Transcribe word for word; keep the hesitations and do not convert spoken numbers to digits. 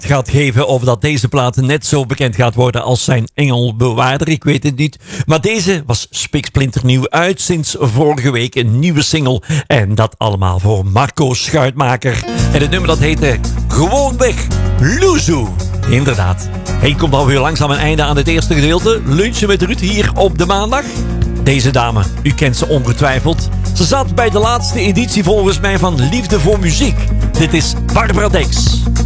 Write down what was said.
gaat geven of dat deze plaat net zo bekend gaat worden als zijn engelbewaarder. Ik weet het niet. Maar deze was spiksplinternieuw uit sinds vorige week. Een nieuwe single. En dat allemaal voor Marco Schuitmaker. En het nummer dat heette Gewoonweg Loezoe. Inderdaad. Hij komt alweer langzaam een einde aan het eerste gedeelte. Lunchen met Ruud hier op de maandag. Deze dame, u kent ze ongetwijfeld. Ze zat bij de laatste editie volgens mij van Liefde voor Muziek. Dit is Barbara Dex.